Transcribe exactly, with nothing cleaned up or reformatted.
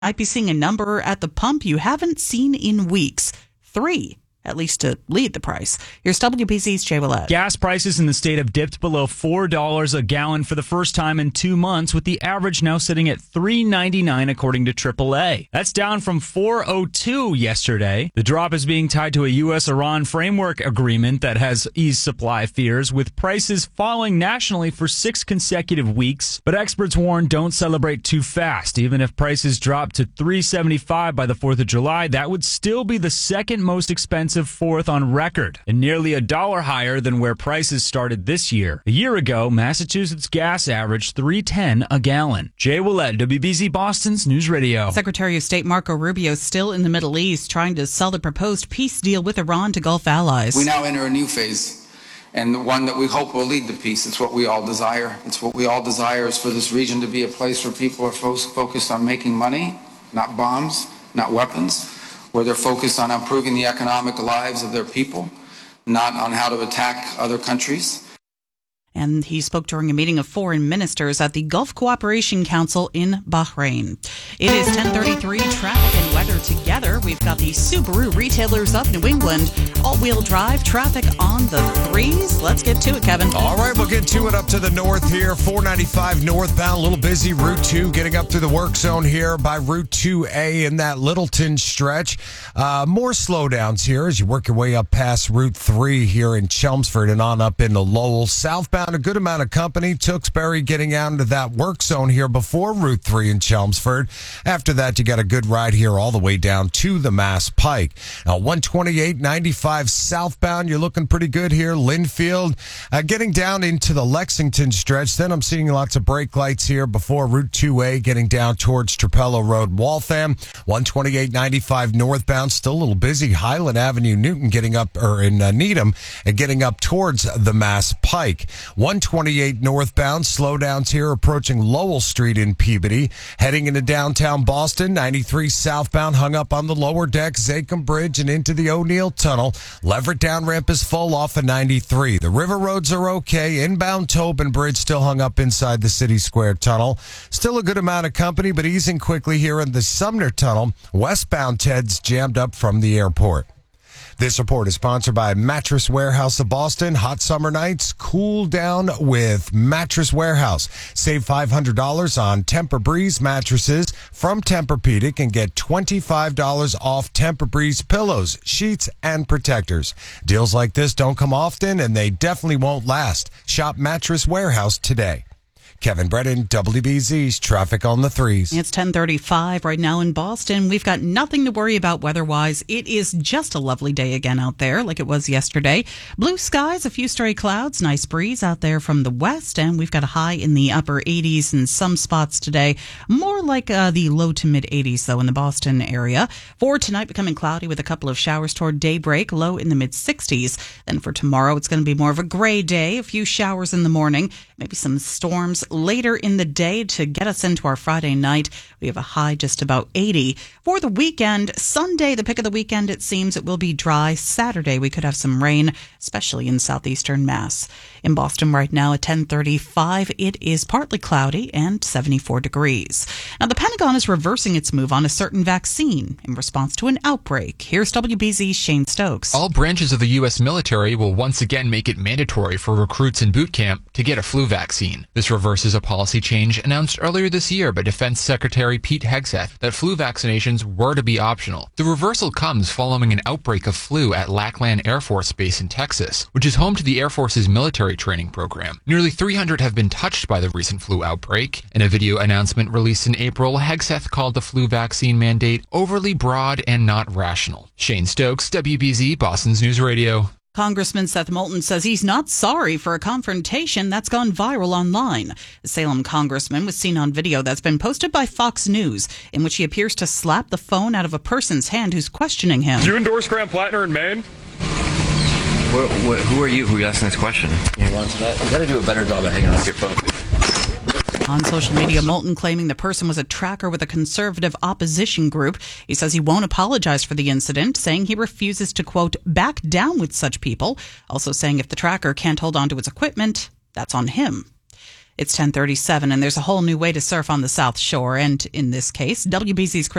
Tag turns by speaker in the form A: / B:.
A: Might be seeing a number at the pump you haven't seen in weeks. Three, at least to lead the price. Here's W B Z's Jay Willett.
B: Gas prices in the state have dipped below four dollars a gallon for the first time in two months, with the average now sitting at three ninety-nine according to triple A. That's down from four oh two yesterday. The drop is being tied to a U S Iran framework agreement that has eased supply fears, with prices falling nationally for six consecutive weeks. But experts warn don't celebrate too fast. Even if prices drop to three seventy-five by the fourth of July, that would still be the second most expensive fourth on record, and nearly a dollar higher than where prices started this year. A year ago, Massachusetts gas averaged three ten a gallon. Jay Willett, W B Z Boston's News Radio.
A: Secretary of State Marco Rubio still in the Middle East, trying to sell the proposed peace deal with Iran to Gulf allies.
C: We now enter a new phase, and the one that we hope will lead to peace. It's what we all desire. It's what we all desire is for this region to be a place where people are fo- focused on making money, not bombs, not weapons, where they're focused on improving the economic lives of their people, not on how to attack other countries.
A: And he spoke during a meeting of foreign ministers at the Gulf Cooperation Council in Bahrain. It is ten thirty-three, traffic and weather together. We've got the Subaru retailers of New England. All-wheel drive traffic on the threes. Let's get to it, Kevin.
D: All right, we'll get to it up to the north here. four ninety-five northbound, a little busy. Route two getting up through the work zone here by Route two A in that Littleton stretch. Uh, more slowdowns here as you work your way up past Route three here in Chelmsford and on up into Lowell. Southbound, a good amount of company. Tewksbury getting out into that work zone here before Route three in Chelmsford. After that, you got a good ride here all the way down to the Mass Pike. Now, one twenty-eight ninety-five southbound, you're looking pretty good here. Linfield, uh, getting down into the Lexington stretch. Then I'm seeing lots of brake lights here before Route two A getting down towards Trapello Road, Waltham. one twenty-eight ninety-five northbound, still a little busy. Highland Avenue, Newton getting up, or in uh, Needham, and getting up towards the Mass Pike. one twenty-eight northbound, slowdowns here approaching Lowell Street in Peabody. Heading into downtown Boston, ninety-three southbound, hung up on the lower deck, Zachem Bridge and into the O'Neill Tunnel. Leverett down ramp is full off of ninety-three. The river roads are okay. Inbound Tobin Bridge still hung up inside the City Square Tunnel. Still a good amount of company, but easing quickly here in the Sumner Tunnel. Westbound Ted's jammed up from the airport. This report is sponsored by Mattress Warehouse of Boston. Hot summer nights, cool down with Mattress Warehouse. Save five hundred dollars on Tempur-Breeze mattresses from Tempur-Pedic and get twenty-five dollars off Tempur-Breeze pillows, sheets, and protectors. Deals like this don't come often, and they definitely won't last. Shop Mattress Warehouse today. Kevin Brennan, W B Z's Traffic on the Threes.
A: It's ten thirty-five right now in Boston. We've got nothing to worry about weather-wise. It is just a lovely day again out there, like it was yesterday. Blue skies, a few stray clouds, nice breeze out there from the west, and we've got a high in the upper eighties in some spots today. More like uh, the low to mid eighties, though, in the Boston area. For tonight, becoming cloudy with a couple of showers toward daybreak, low in the mid sixties. Then for tomorrow, it's going to be more of a gray day, a few showers in the morning, maybe some storms later in the day to get us into our Friday night. We have a high just about eighty. For the weekend, Sunday, the pick of the weekend, it seems it will be dry. Saturday, we could have some rain, especially in southeastern Mass. In Boston right now at ten thirty-five, it is partly cloudy and seventy-four degrees. Now, the Pentagon is reversing its move on a certain vaccine in response to an outbreak. Here's W B Z's Shane Stokes.
E: All branches of the U S military will once again make it mandatory for recruits in boot camp to get a flu vaccine. This reverses a policy change announced earlier this year by Defense Secretary Pete Hegseth that flu vaccinations were to be optional. The reversal comes following an outbreak of flu at Lackland Air Force Base in Texas, which is home to the Air Force's military training program. Nearly three hundred have been touched by the recent flu outbreak. In a video announcement released in April, Hegseth called the flu vaccine mandate overly broad and not rational. Shane Stokes, W B Z, Boston's News Radio.
A: Congressman Seth Moulton says he's not sorry for a confrontation that's gone viral online. The Salem congressman was seen on video that's been posted by Fox News, in which he appears to slap the phone out of a person's hand who's questioning him.
F: Do you endorse Graham Plattner in Maine?
G: What, what, who are you? Who are you asking this question? You want to that? You got to do a better job at hanging up your phone.
A: On social media, Moulton claiming the person was a tracker with a conservative opposition group. He says he won't apologize for the incident, saying he refuses to, quote, back down with such people. Also saying if the tracker can't hold on to its equipment, that's on him. It's ten thirty-seven, and there's a whole new way to surf on the South Shore. And in this case, W B Z's Chris